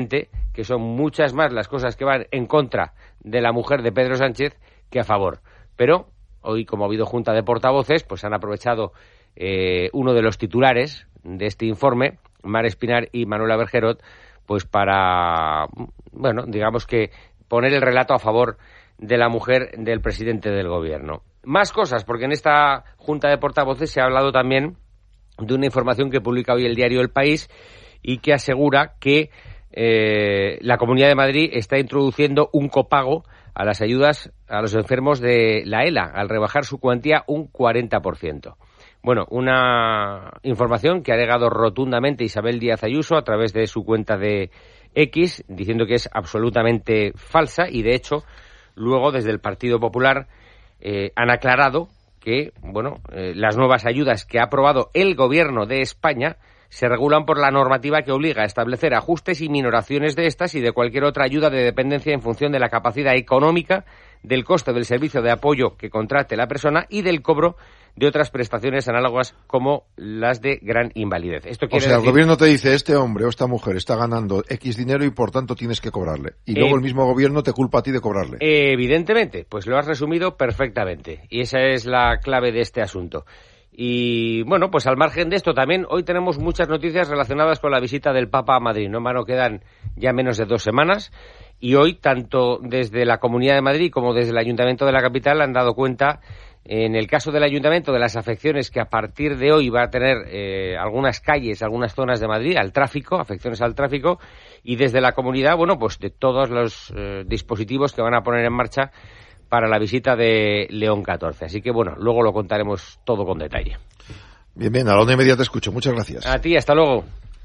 que son muchas más las cosas que van en contra de la mujer de Pedro Sánchez que a favor. Pero hoy, como ha habido junta de portavoces, pues han aprovechado uno de los titulares de este informe, Mar Espinar y Manuela Bergerot, pues para, bueno, digamos que poner el relato a favor de la mujer del presidente del gobierno. Más cosas, porque en esta junta de portavoces se ha hablado también de una información que publica hoy el diario El País y que asegura que la Comunidad de Madrid está introduciendo un copago a las ayudas a los enfermos de la ELA, al rebajar su cuantía un 40%. Bueno, una información que ha negado rotundamente Isabel Díaz Ayuso a través de su cuenta de X, diciendo que es absolutamente falsa y, de hecho, luego desde el Partido Popular han aclarado que, bueno, las nuevas ayudas que ha aprobado el Gobierno de España se regulan por la normativa que obliga a establecer ajustes y minoraciones de estas y de cualquier otra ayuda de dependencia en función de la capacidad económica, del coste del servicio de apoyo que contrate la persona y del cobro de otras prestaciones análogas como las de gran invalidez. Esto quiere decir... el gobierno te dice, este hombre o esta mujer está ganando X dinero y por tanto tienes que cobrarle. Y luego el mismo gobierno te culpa a ti de cobrarle. Evidentemente, pues lo has resumido perfectamente. Y esa es la clave de este asunto. Y bueno, pues al margen de esto también hoy tenemos muchas noticias relacionadas con la visita del Papa a Madrid, ¿no? Mano, quedan ya menos de 2 semanas y hoy tanto desde la Comunidad de Madrid como desde el Ayuntamiento de la capital han dado cuenta, en el caso del Ayuntamiento, de las afecciones que a partir de hoy va a tener algunas calles, algunas zonas de Madrid al tráfico, afecciones al tráfico, y desde la Comunidad, bueno, pues de todos los dispositivos que van a poner en marcha para la visita de León XIV. Así que, bueno, luego lo contaremos todo con detalle. Bien, a la 1:30 te escucho. Muchas gracias. A ti, hasta luego.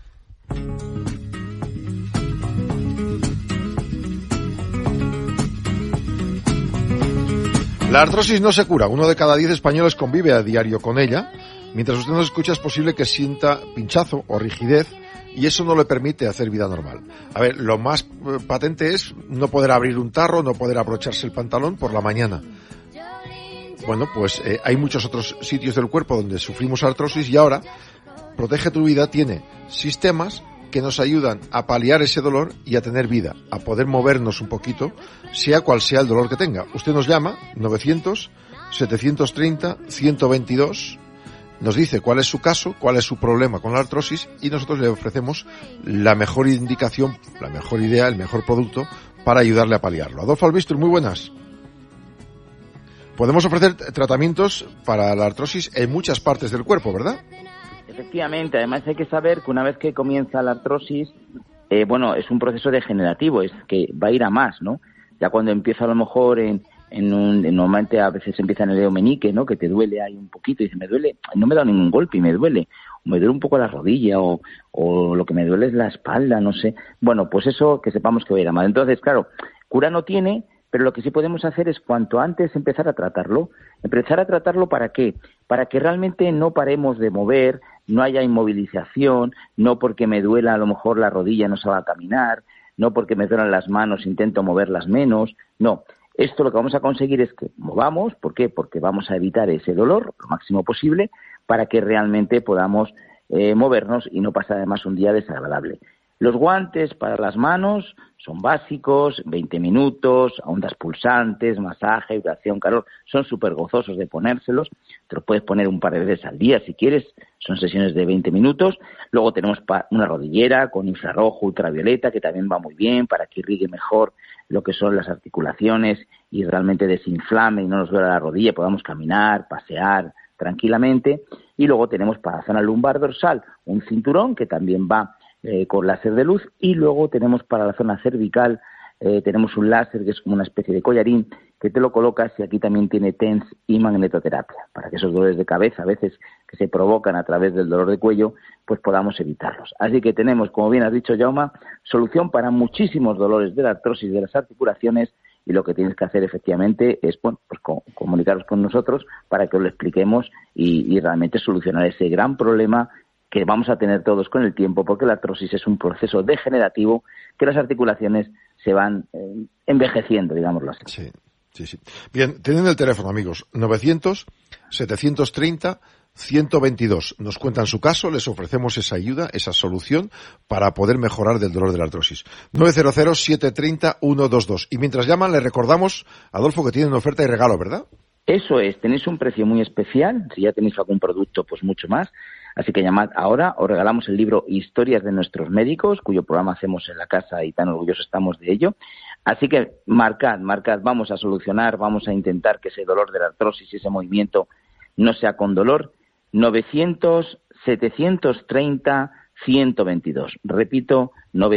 La artrosis no se cura. 1 de cada 10 españoles convive a diario con ella. Mientras usted nos escucha, es posible que sienta pinchazo o rigidez y eso no le permite hacer vida normal. A ver, lo más patente es no poder abrir un tarro, no poder abrocharse el pantalón por la mañana. Bueno, pues hay muchos otros sitios del cuerpo donde sufrimos artrosis y ahora Protege tu Vida tiene sistemas que nos ayudan a paliar ese dolor y a tener vida, a poder movernos un poquito, sea cual sea el dolor que tenga. Usted nos llama, 900-730-122, nos dice cuál es su caso, cuál es su problema con la artrosis y nosotros le ofrecemos la mejor indicación, la mejor idea, el mejor producto para ayudarle a paliarlo. Adolfo Albistur, muy buenas. Podemos ofrecer tratamientos para la artrosis en muchas partes del cuerpo, ¿verdad? Efectivamente, además hay que saber que una vez que comienza la artrosis, es un proceso degenerativo, es que va a ir a más, ¿no? Ya cuando empieza a lo mejor normalmente a veces empieza en el dedo meñique, ¿no? Que te duele ahí un poquito y dice, me duele, no me da ningún golpe y me duele un poco la rodilla o lo que me duele es la espalda, no sé. Bueno, pues eso que sepamos que va a ir a más. Entonces, claro, cura no tiene, pero lo que sí podemos hacer es cuanto antes empezar a tratarlo. ¿Empezar a tratarlo para qué? Para que realmente no paremos de mover, no haya inmovilización, no porque me duela a lo mejor la rodilla no salga a caminar, no porque me duelan las manos intento moverlas menos, no. Esto lo que vamos a conseguir es que movamos, ¿por qué? Porque vamos a evitar ese dolor lo máximo posible para que realmente podamos movernos y no pasar además un día desagradable. Los guantes para las manos son básicos, 20 minutos, ondas pulsantes, masaje, vibración, calor, son súper gozosos de ponérselos, te los puedes poner un par de veces al día si quieres, son sesiones de 20 minutos. Luego tenemos una rodillera con infrarrojo, ultravioleta, que también va muy bien para que irrigue mejor lo que son las articulaciones y realmente desinflame y no nos duela la rodilla, podamos caminar, pasear tranquilamente. Y luego tenemos para la zona lumbar dorsal un cinturón que también va con láser de luz, y luego tenemos para la zona cervical tenemos un láser que es como una especie de collarín que te lo colocas y aquí también tiene TENS y magnetoterapia para que esos dolores de cabeza a veces que se provocan a través del dolor de cuello pues podamos evitarlos. Así que tenemos, como bien has dicho, Jaume, solución para muchísimos dolores de la artrosis de las articulaciones y lo que tienes que hacer efectivamente es comunicaros con nosotros para que os lo expliquemos y realmente solucionar ese gran problema que vamos a tener todos con el tiempo, porque la artrosis es un proceso degenerativo que las articulaciones se van envejeciendo, digámoslo así. Sí. Bien, tienen el teléfono, amigos, 900-730-122. 122. Nos cuentan su caso, les ofrecemos esa ayuda, esa solución para poder mejorar del dolor de la artrosis. 900-730-122. Y mientras llaman, les recordamos, Adolfo, que tienen una oferta y regalo, ¿verdad? Eso es, tenéis un precio muy especial. Si ya tenéis algún producto, pues mucho más. Así que llamad ahora, os regalamos el libro Historias de nuestros médicos, cuyo programa hacemos en la casa y tan orgullosos estamos de ello. Así que marcad, vamos a solucionar, vamos a intentar que ese dolor de la artrosis y ese movimiento no sea con dolor. 900-730-122. Repito,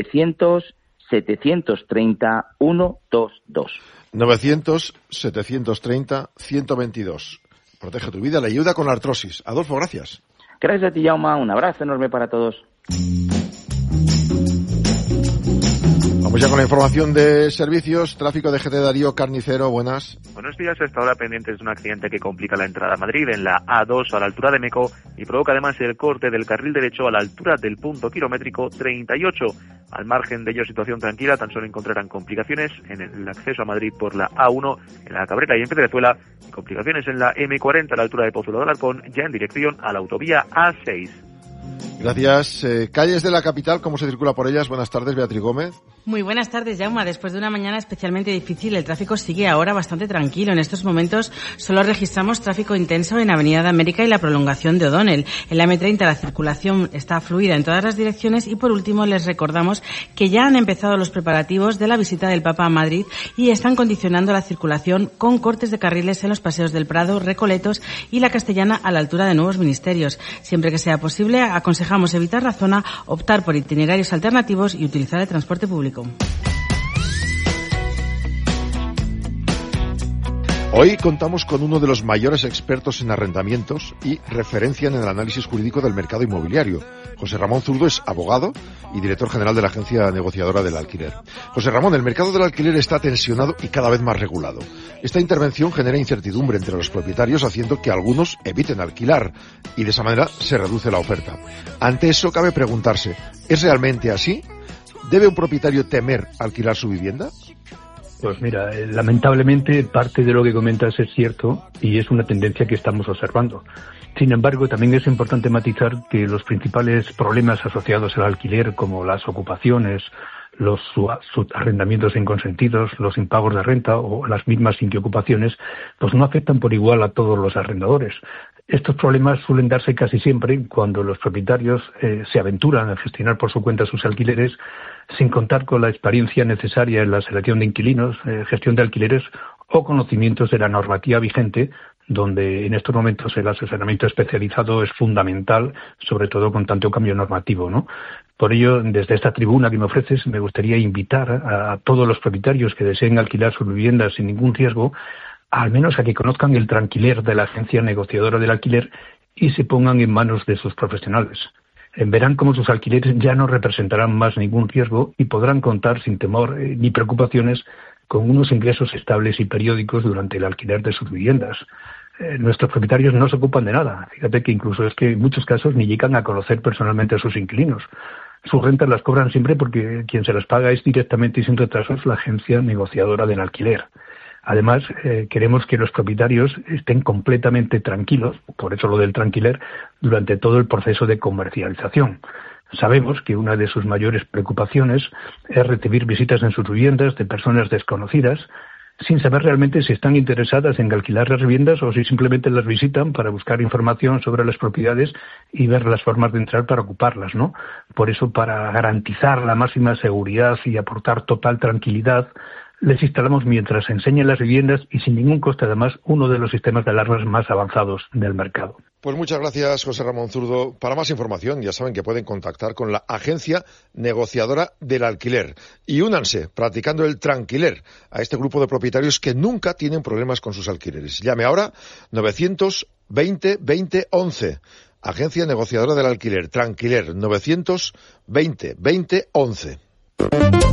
900-730-122. 900-730-122. Protege tu vida, la ayuda con la artrosis. Adolfo, gracias. Gracias a ti, Jaume. Un abrazo enorme para todos. Vamos ya con la información de servicios. Tráfico de GT Darío Carnicero, buenas. Buenos días, hasta ahora pendientes de un accidente que complica la entrada a Madrid en la A2 a la altura de Meco y provoca además el corte del carril derecho a la altura del punto kilométrico 38. Al margen de ello, situación tranquila, tan solo encontrarán complicaciones en el acceso a Madrid por la A1 en la Cabrera y en Pedrezuela y complicaciones en la M40 a la altura de Pozuelo de Alarcón, ya en dirección a la autovía A6. Gracias. Calles de la capital, ¿cómo se circula por ellas? Buenas tardes, Beatriz Gómez. Muy buenas tardes, Jaume. Después de una mañana especialmente difícil, el tráfico sigue ahora bastante tranquilo. En estos momentos solo registramos tráfico intenso en Avenida de América y la prolongación de O'Donnell. En la M30 la circulación está fluida en todas las direcciones y por último les recordamos que ya han empezado los preparativos de la visita del Papa a Madrid y están condicionando la circulación con cortes de carriles en los paseos del Prado, Recoletos y la Castellana a la altura de Nuevos Ministerios. Siempre que sea posible, aconsejamos evitar la zona, optar por itinerarios alternativos y utilizar el transporte público. Hoy contamos con uno de los mayores expertos en arrendamientos y referencia en el análisis jurídico del mercado inmobiliario. José Ramón Zurdo es abogado y director general de la agencia negociadora del alquiler. José Ramón, el mercado del alquiler está tensionado y cada vez más regulado. Esta intervención genera incertidumbre entre los propietarios, haciendo que algunos eviten alquilar y de esa manera se reduce la oferta. Ante eso cabe preguntarse, ¿es realmente así? ¿Debe un propietario temer alquilar su vivienda? Pues mira, lamentablemente parte de lo que comentas es cierto y es una tendencia que estamos observando. Sin embargo, también es importante matizar que los principales problemas asociados al alquiler, como las ocupaciones, los arrendamientos inconsentidos, los impagos de renta o las mismas inquiocupaciones, pues no afectan por igual a todos los arrendadores. Estos problemas suelen darse casi siempre cuando los propietarios se aventuran a gestionar por su cuenta sus alquileres sin contar con la experiencia necesaria en la selección de inquilinos, gestión de alquileres o conocimientos de la normativa vigente, donde en estos momentos el asesoramiento especializado es fundamental, sobre todo con tanto cambio normativo, ¿no? Por ello, desde esta tribuna que me ofreces, me gustaría invitar a todos los propietarios que deseen alquilar sus viviendas sin ningún riesgo, al menos a que conozcan el tranquiler de la agencia negociadora del alquiler y se pongan en manos de sus profesionales. Verán cómo sus alquileres ya no representarán más ningún riesgo y podrán contar sin temor ni preocupaciones con unos ingresos estables y periódicos durante el alquiler de sus viviendas. Nuestros propietarios no se ocupan de nada. Fíjate que incluso es que en muchos casos ni llegan a conocer personalmente a sus inquilinos. Sus rentas las cobran siempre porque quien se las paga es directamente y sin retrasos la agencia negociadora del alquiler. Además, queremos que los propietarios estén completamente tranquilos, por eso lo del tranquiler, durante todo el proceso de comercialización. Sabemos que una de sus mayores preocupaciones es recibir visitas en sus viviendas de personas desconocidas, sin saber realmente si están interesadas en alquilar las viviendas o si simplemente las visitan para buscar información sobre las propiedades y ver las formas de entrar para ocuparlas, ¿no? Por eso, para garantizar la máxima seguridad y aportar total tranquilidad, les instalamos mientras enseñan las viviendas y sin ningún coste además uno de los sistemas de alarmas más avanzados del mercado. Pues muchas gracias, José Ramón Zurdo. Para más información ya saben que pueden contactar con la agencia negociadora del alquiler y únanse practicando el tranquiler a este grupo de propietarios que nunca tienen problemas con sus alquileres. Llame ahora 920 20 11. Agencia negociadora del alquiler, tranquiler 920 20 11.